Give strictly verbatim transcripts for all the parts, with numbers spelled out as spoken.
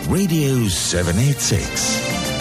Radio seven eighty-six.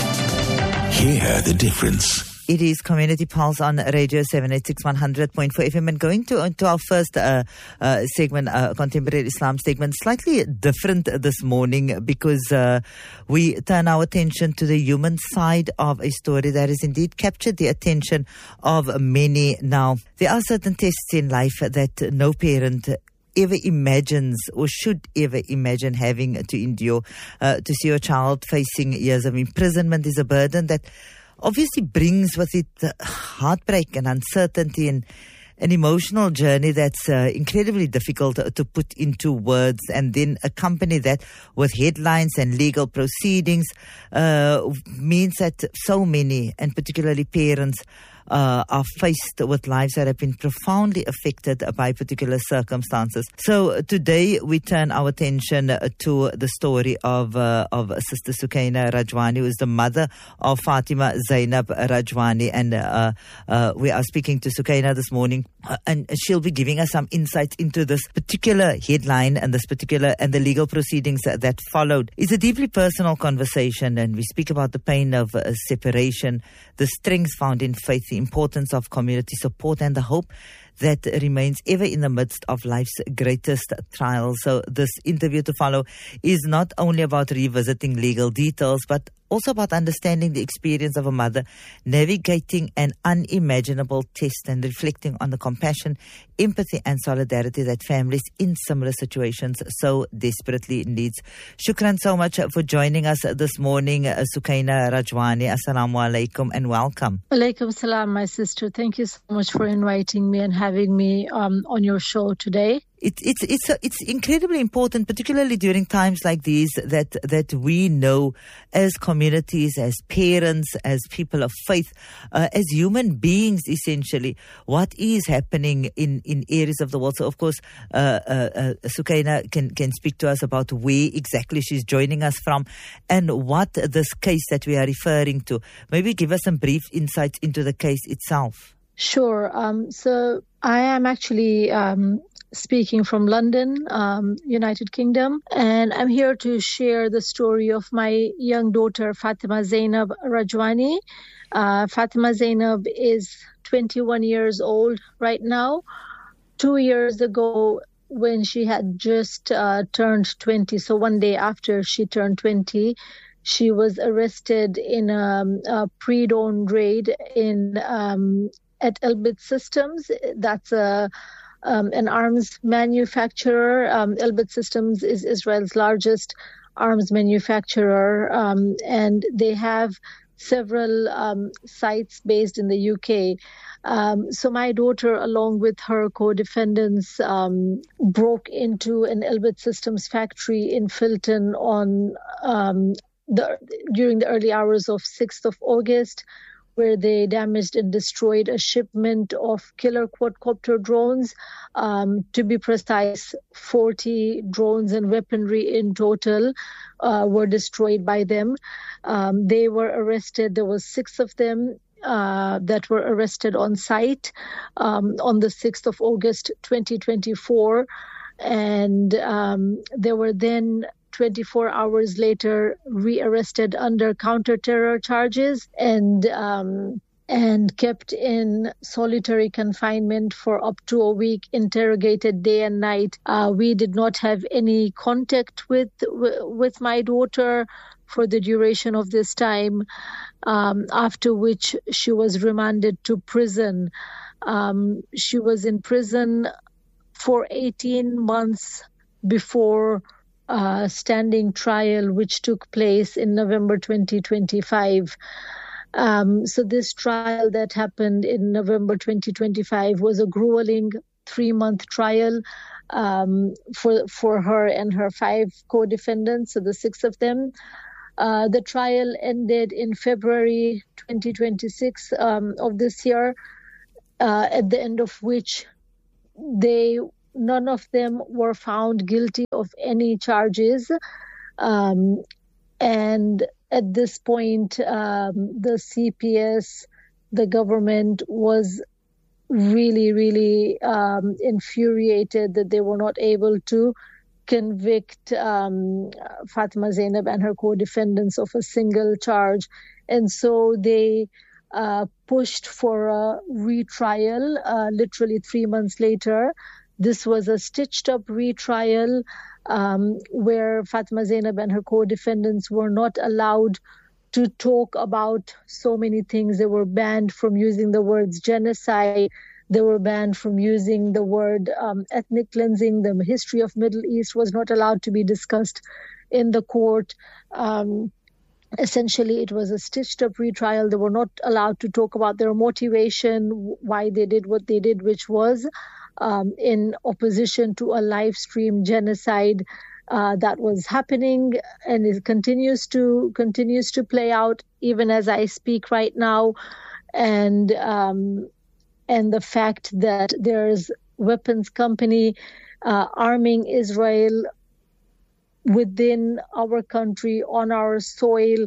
Hear the difference. It is Community Pulse on Radio seven eighty-six, one hundred point four F M. And going to, to our first uh, uh, segment, uh, Contemporary Islam segment, slightly different this morning because uh, we turn our attention to the human side of a story that has indeed captured the attention of many now. There are certain tests in life that no parent ever imagines or should ever imagine having to endure. Uh, to see your child facing years of imprisonment is a burden that obviously brings with it heartbreak and uncertainty and an emotional journey that's uh, incredibly difficult to put into words, and then accompany that with headlines and legal proceedings uh, means that so many, and particularly parents, Uh, are faced with lives that have been profoundly affected by particular circumstances. So today we turn our attention to the story of uh, of Sister Sukaina Rajwani, who is the mother of Fatima Zainab Rajwani, and uh, uh, we are speaking to Sukaina this morning, uh, and she'll be giving us some insights into this particular headline and this particular and the legal proceedings that followed. It's a deeply personal conversation, and we speak about the pain of uh, separation, the strength found in faith, the importance of community support, and the hope that remains ever in the midst of life's greatest trials. So this interview to follow is not only about revisiting legal details, but also about understanding the experience of a mother navigating an unimaginable test and reflecting on the compassion, empathy and solidarity that families in similar situations so desperately needs. Shukran so much for joining us this morning, Sukaina Rajwani. Assalamu alaikum and welcome. Alaikum salam, my sister. Thank you so much for inviting me and having me um, on your show today. It, it's it's it's incredibly important, particularly during times like these, that that we know as communities, as parents, as people of faith, uh, as human beings, essentially, what is happening in, in areas of the world. So, of course, uh, uh, uh, Sukaina can can speak to us about where exactly she's joining us from and what this case that we are referring to. Maybe give us some brief insights into the case itself. Sure. Um, so I am actually Um speaking from London, um, United Kingdom, and I'm here to share the story of my young daughter, Fatima Zainab Rajwani. Uh, Fatima Zainab is twenty-one years old right now. Two years ago, when she had just uh, turned twenty, so one day after she turned twenty, she was arrested in a, a pre-dawn raid in um, at Elbit Systems. That's a Um, an arms manufacturer. Um, Elbit Systems is Israel's largest arms manufacturer, um, and they have several um, sites based in the U K. Um, so my daughter, along with her co-defendants, um, broke into an Elbit Systems factory in Filton on um, the during the early hours of sixth of August, where they damaged and destroyed a shipment of killer quadcopter drones. Um, to be precise, forty drones and weaponry in total uh, were destroyed by them. Um, they were arrested. There was six of them uh, that were arrested on site um, on the sixth of August, twenty twenty-four. And um, there were then twenty-four hours later rearrested under counter-terror charges and um, and kept in solitary confinement for up to a week, interrogated day and night. Uh, we did not have any contact with with my daughter for the duration of this time, um, after which she was remanded to prison. Um, she was in prison for eighteen months before Uh, standing trial, which took place in November twenty twenty-five. Um, so this trial that happened in November twenty twenty-five was a grueling three-month trial um, for for her and her five co-defendants, so the six of them. Uh, the trial ended in February twenty twenty-six um, of this year, uh, at the end of which they none of them were found guilty of any charges. Um, and at this point, um, the C P S, the government, was really, really um, infuriated that they were not able to convict um, Fatima Zainab and her co-defendants of a single charge. And so they uh, pushed for a retrial uh, literally three months later. This was a stitched-up retrial um, where Fatima Zainab and her co-defendants were not allowed to talk about so many things. They were banned from using the words genocide. They were banned from using the word um, ethnic cleansing. The history of Middle East was not allowed to be discussed in the court. Um, essentially, it was a stitched-up retrial. They were not allowed to talk about their motivation, why they did what they did, which was um, in opposition to a live stream genocide uh, that was happening, and it continues to continues to play out even as I speak right now. And um, and the fact that there's weapons company uh, arming Israel within our country, on our soil,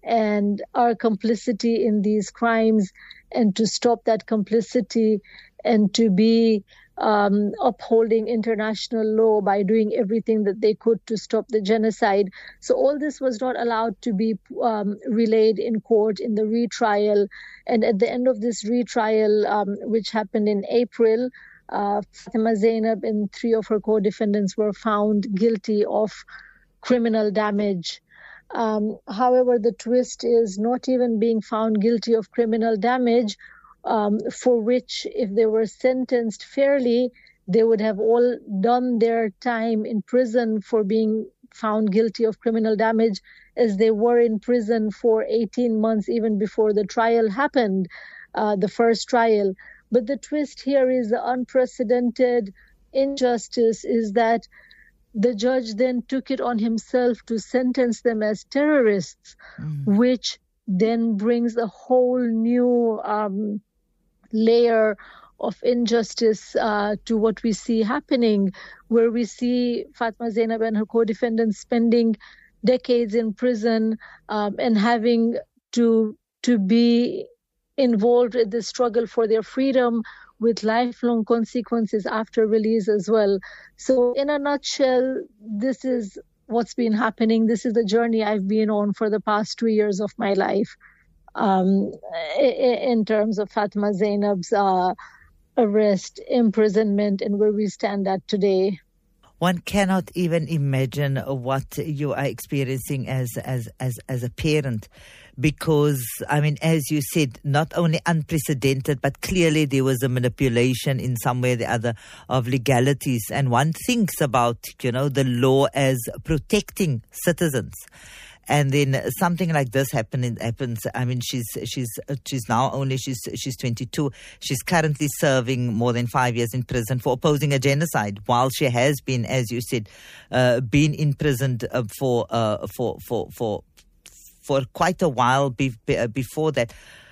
and our complicity in these crimes, and to stop that complicity and to be um, upholding international law by doing everything that they could to stop the genocide. So all this was not allowed to be um, relayed in court in the retrial. And at the end of this retrial, um, which happened in April, uh, Fatima Zainab and three of her co-defendants were found guilty of criminal damage. Um, however, the twist is not even being found guilty of criminal damage, um, for which, if they were sentenced fairly, they would have all done their time in prison for being found guilty of criminal damage, as they were in prison for eighteen months even before the trial happened, uh, the first trial. But the twist here is the unprecedented injustice is that the judge then took it on himself to sentence them as terrorists, mm. which then brings a whole new um, layer of injustice uh, to what we see happening, where we see Fatima Zainab and her co-defendants spending decades in prison um, and having to to be involved in the struggle for their freedom, with lifelong consequences after release as well. So in a nutshell, this is what's been happening. This is the journey I've been on for the past two years of my life um, in terms of Fatima Zainab's uh, arrest, imprisonment, and where we stand at today. One cannot even imagine what you are experiencing as as as, as a parent. Because, I mean, as you said, not only unprecedented, but clearly there was a manipulation in some way or the other of legalities. And one thinks about, you know, the law as protecting citizens. And then something like this happen, happens. I mean, she's she's she's now only she's she's twenty-two. She's currently serving more than five years in prison for opposing a genocide, while she has been, as you said, uh, been imprisoned uh, for uh, for for for. for quite a while be, be, uh, before that.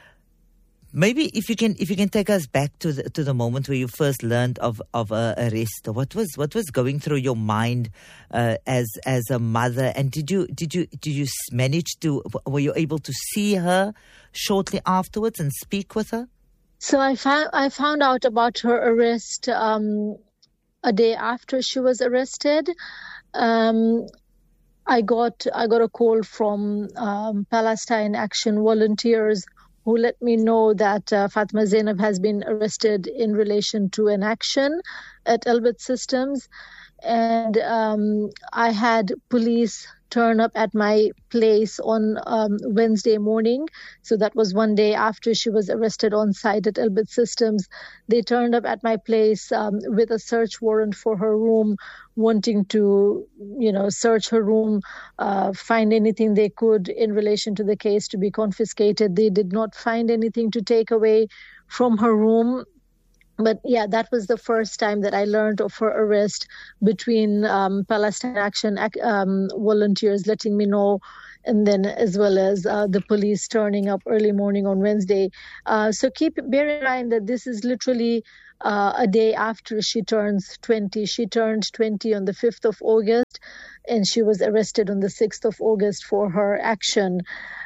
Maybe if you can if you can take us back to the to the moment where you first learned of of her arrest. What was what was going through your mind uh, as as a mother? And did you did you did you manage to were you able to see her shortly afterwards and speak with her? So I found I found out about her arrest um, a day after she was arrested. Um, I got I got a call from um, Palestine Action volunteers who let me know that uh, Fatima Zainab has been arrested in relation to an action at Elbit Systems. And um, I had police turn up at my place on um, Wednesday morning. So that was one day after she was arrested on site at Elbit Systems. They turned up at my place um, with a search warrant for her room, wanting to, you know, search her room, uh, find anything they could in relation to the case to be confiscated. They did not find anything to take away from her room. But yeah, that was the first time that I learned of her arrest, between um, Palestine Action um, volunteers letting me know, and then as well as uh, the police turning up early morning on Wednesday. Uh, so keep bear in mind that this is literally uh, a day after she turns twenty. She turned twenty on the fifth of August, and she was arrested on the sixth of August for her action.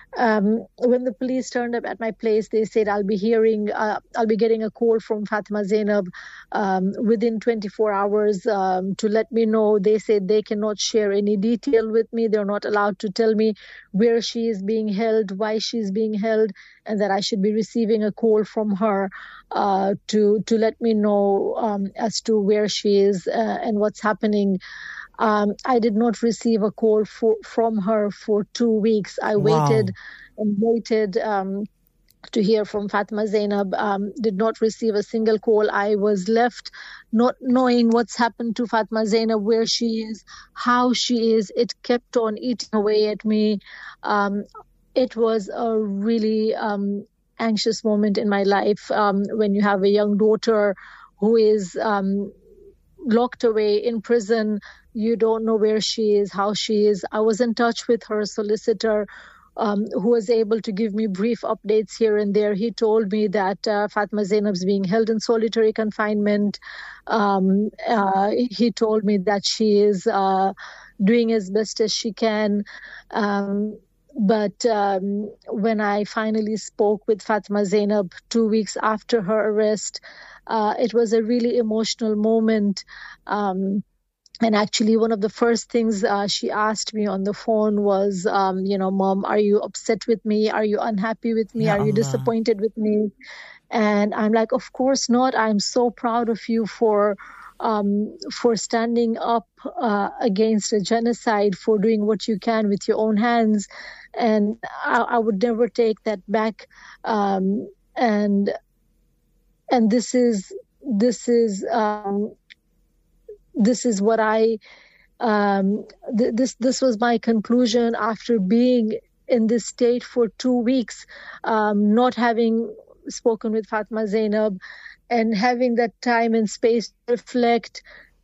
Um, when the police turned up at my place, they said I'll be hearing, uh, I'll be getting a call from Fatima Zainab um, within twenty-four hours um, to let me know. They said they cannot share any detail with me. They're not allowed to tell me where she is being held, why she's being held, and that I should be receiving a call from her uh, to to let me know um, as to where she is uh, and what's happening. Um, I did not receive a call for, from her for two weeks. I Wow. waited and waited um, to hear from Fatima Zainab. Um, did not receive a single call. I was left not knowing what's happened to Fatima Zainab, where she is, how she is. It kept on eating away at me. Um, it was a really um, anxious moment in my life um, when you have a young daughter who is um, locked away in prison. You don't know where she is, how she is. I was in touch with her solicitor, um, who was able to give me brief updates here and there. He told me that uh, Fatima Zainab's being held in solitary confinement. Um, uh, he told me that she is uh, doing as best as she can. Um, But um, when I finally spoke with Fatima Zainab two weeks after her arrest, uh, it was a really emotional moment. Um, and actually, one of the first things uh, she asked me on the phone was, um, you know, Mom, are you upset with me? Are you unhappy with me? Ya Are you Allah. disappointed with me? And I'm like, of course not. I'm so proud of you for um, for standing up uh, against a genocide, for doing what you can with your own hands. And I, I would never take that back. Um, and and this is this is um, this is what I um, th- this this was my conclusion after being in this state for two weeks, um, not having spoken with Fatima Zainab, and having that time and space to reflect,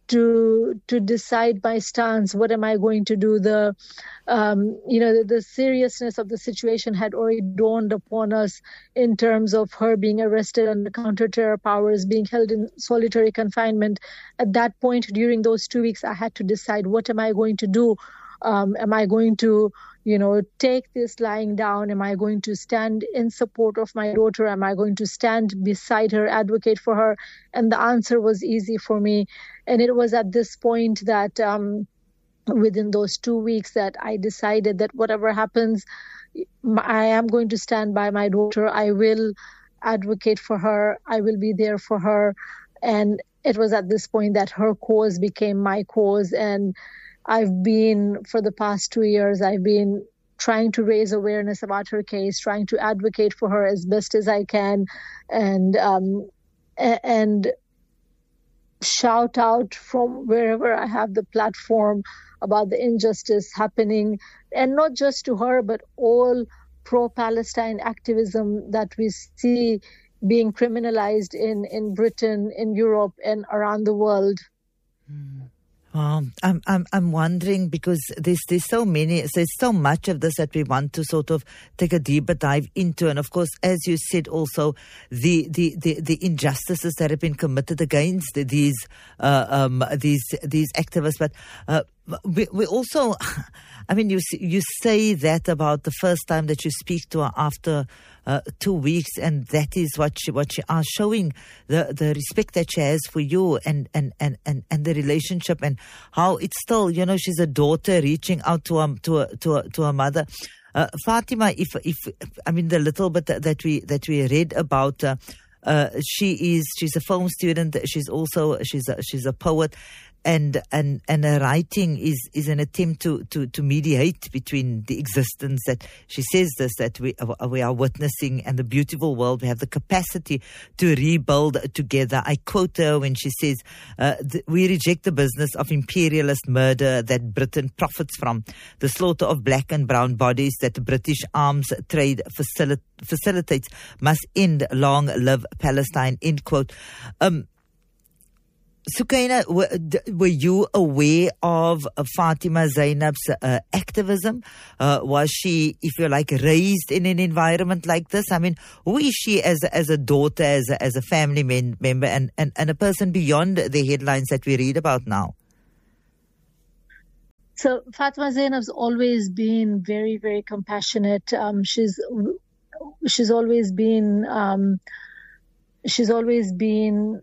to to decide my stance. What am I going to do? The um, you know the, the seriousness of the situation had already dawned upon us in terms of her being arrested under counter-terror powers, being held in solitary confinement. At that point, during those two weeks, I had to decide, what am I going to do? Um, am I going to, you know, take this lying down? Am I going to stand in support of my daughter? Am I going to stand beside her, advocate for her? And the answer was easy for me. And it was at this point that um, within those two weeks that I decided that whatever happens, I am going to stand by my daughter. I will advocate for her. I will be there for her. And it was at this point that her cause became my cause. And I've been, for the past two years, I've been trying to raise awareness about her case, trying to advocate for her as best as I can, and um, and shout out from wherever I have the platform about the injustice happening, and not just to her, but all pro-Palestine activism that we see being criminalized in, in Britain, in Europe, and around the world. Mm. Um, I'm I'm I'm wondering, because there's there's so many, there's so much of this that we want to sort of take a deeper dive into, and of course, as you said, also the the, the, the injustices that have been committed against these uh, um these these activists. But uh, we we also, I mean, you you say that about the first time that you speak to her after uh, two weeks, and that is what she what she are showing, the the respect that she has for you, and and and and, and the relationship, and how it's still, you know, she's a daughter reaching out to her to her, to her, to her mother. Uh, Fatima, if if I mean the little bit that, that we that we read about. Uh, uh, she is she's a film student. She's also she's a, she's a poet. And and and her writing is, is an attempt to, to, to mediate between the existence that she says this that we we are witnessing, and the beautiful world. We have the capacity to rebuild together. I quote her when she says, uh, "We reject the business of imperialist murder that Britain profits from. The slaughter of black and brown bodies that the British arms trade facilit- facilitates must end. Long live Palestine." End quote. Um, Sukaina, were, were you aware of Fatima Zainab's uh, activism? Uh, was she, if you like, raised in an environment like this? I mean, who is she as a, as a daughter, as a, as a family men, member, and, and, and a person beyond the headlines that we read about now? So Fatima Zainab's always been very, very compassionate. Um, she's she's always been um, she's always been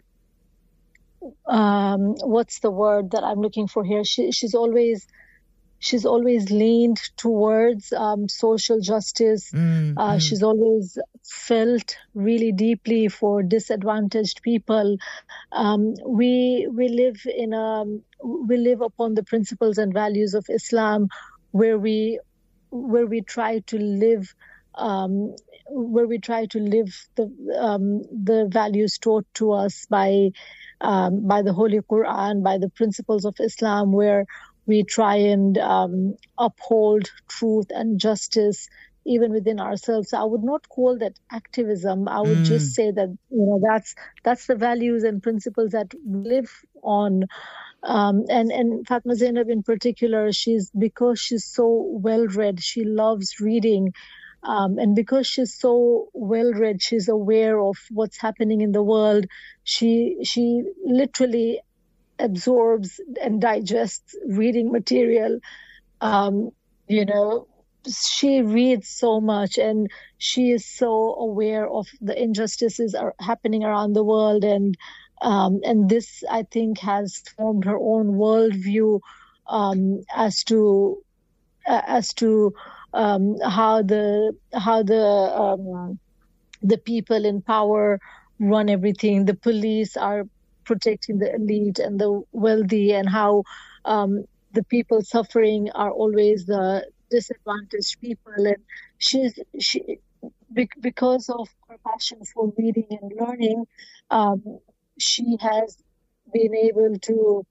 um, what's the word that I'm looking for here? She, she's always she's always leaned towards um, social justice. Mm, uh, mm. She's always felt really deeply for disadvantaged people. Um, we we live in a we live upon the principles and values of Islam, where we where we try to live um, where we try to live the um, the values taught to us by um, by the Holy Quran, by the principles of Islam, where we try and um, uphold truth and justice even within ourselves. I would not call that activism. I would Mm. just say that, you know, that's that's the values and principles that we live on. Um, and, and Fatima Zainab in particular, she's because she's so well-read, she loves reading. Um, and because she's so well-read, she's aware of what's happening in the world. She she literally absorbs and digests reading material. Um, you know, she reads so much, and she is so aware of the injustices are happening around the world, and um, and this, I think, has formed her own worldview um, as to uh, as to um, how the how the um, the people in power run everything. The police are protecting the elite and the wealthy, and how um, the people suffering are always the disadvantaged people. And she's she because of her passion for reading and learning, um, she has been able to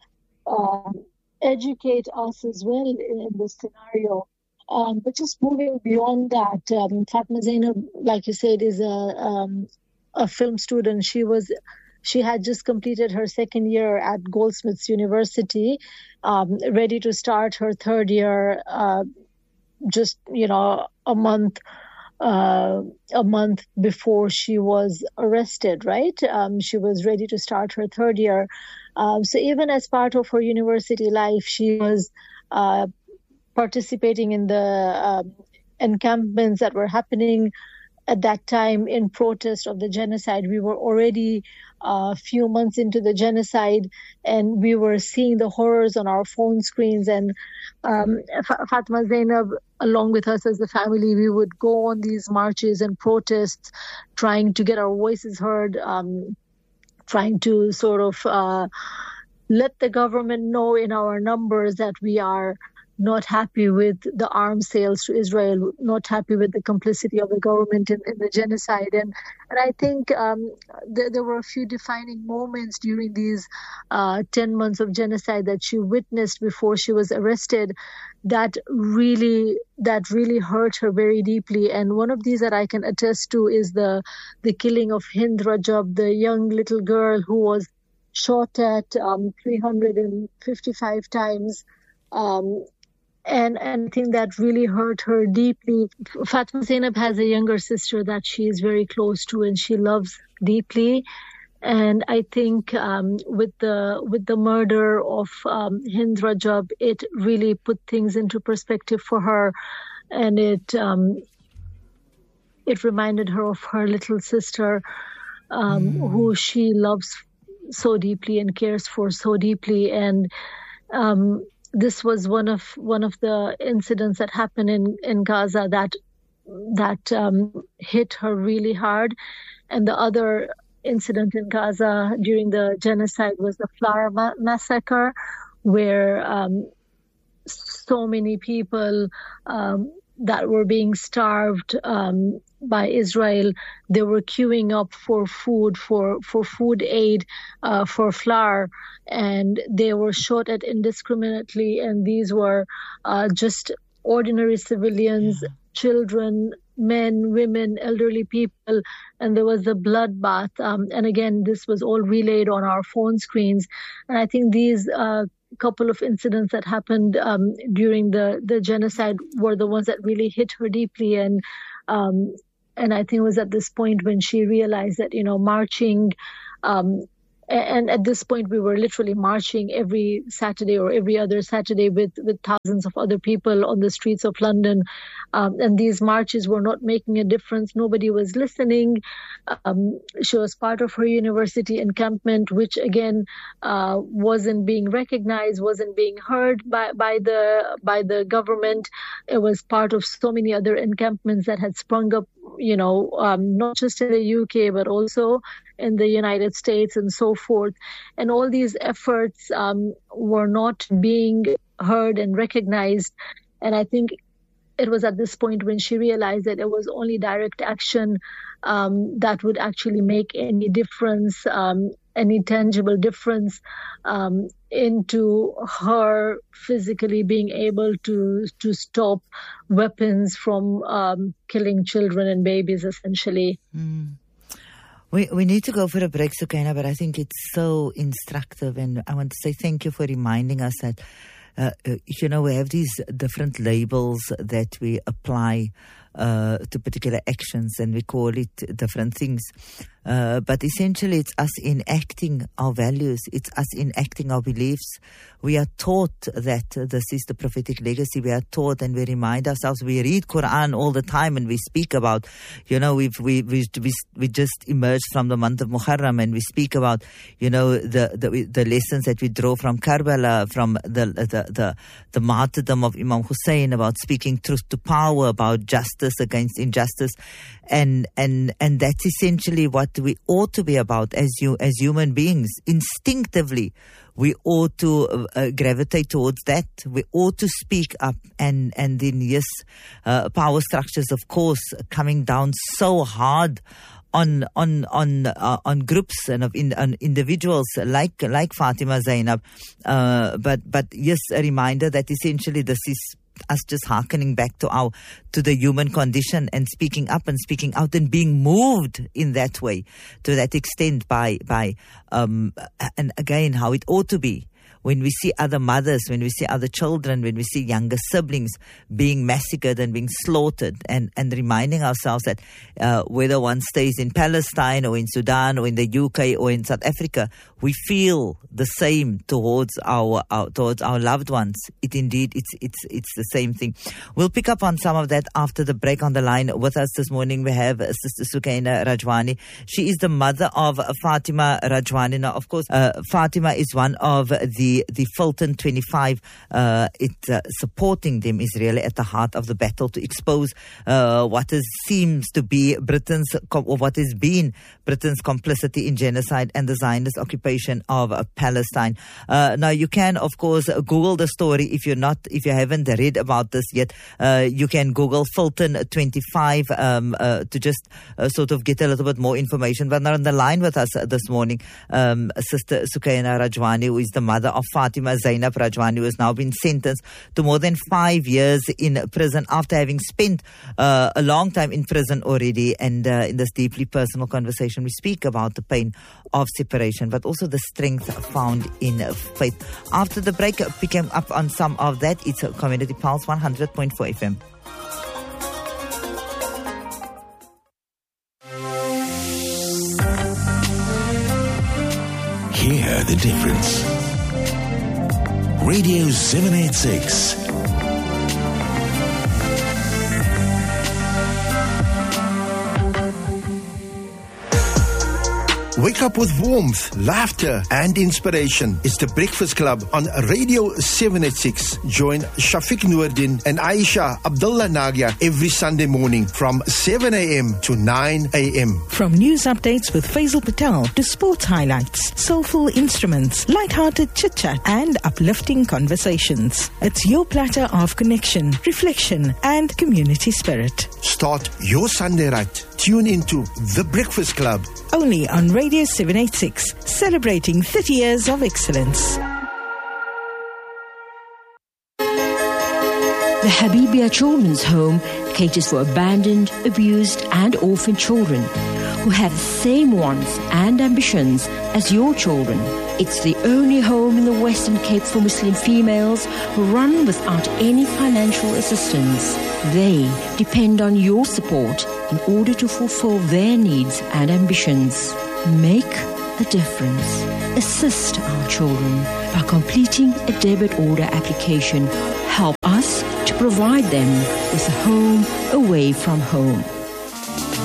um, educate us as well in, in this scenario. Um, but just moving beyond that, um, Fatima Zainab, like you said, is a um, a film student. She was She had just completed her second year at Goldsmiths University, um, ready to start her third year. Uh, just you know, a month, uh, a month before she was arrested. Right? Um, she was ready to start her third year. Um, so even as part of her university life, she was uh, participating in the um, encampments that were happening at that time in protest of the genocide. We were already a few months into the genocide, and we were seeing the horrors on our phone screens. And um, F- Fatima Zainab, along with us as a family, we would go on these marches and protests, trying to get our voices heard, um, trying to sort of uh, let the government know in our numbers that we are not happy with the arms sales to Israel, not happy with the complicity of the government in, in the genocide. And and I think um, there, there were a few defining moments during these uh, ten months of genocide that she witnessed before she was arrested that really that really hurt her very deeply. And one of these that I can attest to is the the killing of Hind Rajab, the young little girl who was shot at um, three hundred fifty-five times. Um, And, and I think that really hurt her deeply. Fatima Zainab has a younger sister that she is very close to and she loves deeply. And I think um, with the with the murder of um, Hind Rajab, it really put things into perspective for her, and it um, it reminded her of her little sister, um, mm. who she loves so deeply and cares for so deeply. And um, this was one of one of the incidents that happened in, in Gaza that that um, hit her really hard. And the other incident in Gaza during the genocide was the Flower ma- massacre, where um, so many people um, that were being starved um, by Israel, they were queuing up for food, for, for food aid, uh, for flour, and they were shot at indiscriminately. And these were uh, just ordinary civilians, yeah. children, men, women, elderly people, and there was a bloodbath. Um, and again, this was all relayed on our phone screens. And I think these uh, couple of incidents that happened um, during the, the genocide were the ones that really hit her deeply. And um, and I think it was at this point when she realized that, you know, marching um, And at this point, we were literally marching every Saturday or every other Saturday with, with thousands of other people on the streets of London. Um, and these marches were not making a difference. Nobody was listening. Um, she was part of her university encampment, which again uh, wasn't being recognized, wasn't being heard by, by the by the government. It was part of so many other encampments that had sprung up, you know, um, not just in the U K, but also in the United States and so forth. And all these efforts um, were not being heard and recognized. And I think it was at this point when she realized that it was only direct action um, that would actually make any difference, um, any tangible difference um, into her physically being able to to stop weapons from um, killing children and babies, essentially. Mm. We we need to go for a break, Sukaina, but I think it's so instructive, and I want to say thank you for reminding us that, uh, you know, we have these different labels that we apply uh, to particular actions, and we call it different things. Uh, but essentially, it's us enacting our values. It's us enacting our beliefs. We are taught that this is the prophetic legacy. We are taught, and we remind ourselves. We read Quran all the time, and we speak about, you know, we've we we we, we just emerged from the month of Muharram, and we speak about, you know, the the, the lessons that we draw from Karbala, from the the the, the martyrdom of Imam Hussein, about speaking truth to power, about justice against injustice, and and and that's essentially what we ought to be about as you as human beings. Instinctively, we ought to uh, gravitate towards that. We ought to speak up, and and then yes, uh, power structures, of course, coming down so hard on on on uh, on groups and of in, on individuals like like Fatima Zainab. Uh, but but yes, a reminder that essentially this is us just hearkening back to our to the human condition and speaking up and speaking out and being moved in that way, to that extent, by by um and again how it ought to be. When we see other mothers, when we see other children, when we see younger siblings being massacred and being slaughtered, and, and reminding ourselves that uh, whether one stays in Palestine or in Sudan or in the U K or in South Africa, we feel the same towards our, our towards our loved ones. It indeed, it's it's it's the same thing. We'll pick up on some of that after the break. On the line with us this morning, we have Sister Sukaina Rajwani. She is the mother of Fatima Rajwani. Now, of course, uh, Fatima is one of the The Fulton twenty-five, uh, it uh, supporting them is really at the heart of the battle to expose uh, what is, seems to be Britain's, or what has been Britain's complicity in genocide and the Zionist occupation of uh, Palestine. Uh, now, you can, of course, Google the story if you're not, if you haven't read about this yet. Uh, you can Google Fulton twenty-five um, uh, to just uh, sort of get a little bit more information. But now on the line with us uh, this morning, um, Sister Sukaina Rajwani, who is the mother of Fatima Zainab Rajwani, who has now been sentenced to more than five years in prison after having spent uh, a long time in prison already. And uh, in this deeply personal conversation, we speak about the pain of separation, but also the strength found in faith. After the break, picking up on some of that, it's Community Pulse one hundred point four F M. Hear the difference. Radio seven eighty-six. Wake up with warmth, laughter and inspiration. It's the Breakfast Club on Radio seven eighty-six. Join Shafiq Noordin and Aisha Abdullah Nagia every Sunday morning from seven a.m. to nine a.m. From news updates with Faisal Patel to sports highlights, soulful instruments, light-hearted chit-chat and uplifting conversations. It's your platter of connection, reflection and community spirit. Start your Sunday right. Tune into The Breakfast Club. Only on Radio seven eighty-six, celebrating thirty years of excellence. The Habibia Children's Home caters for abandoned, abused and orphaned children who have the same wants and ambitions as your children. It's the only home in the Western Cape for Muslim females run without any financial assistance. They depend on your support in order to fulfill their needs and ambitions. Make the difference. Assist our children by completing a debit order application. Help us to provide them with a home away from home.